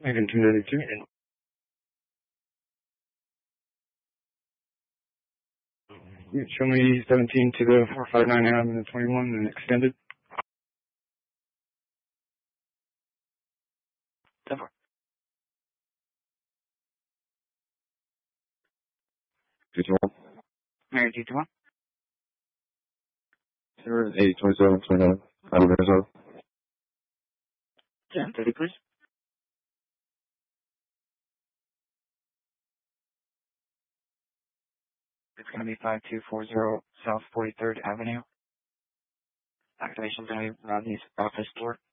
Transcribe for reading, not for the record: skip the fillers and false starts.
Megan 292. Show me 17 to the 459 Ave and the 21 and extended. 10-4. Mary 221. 82729. Out of Minnesota. 10-30, please. It's going to be 5240 South 43rd Avenue. Activation's going to be around the office door.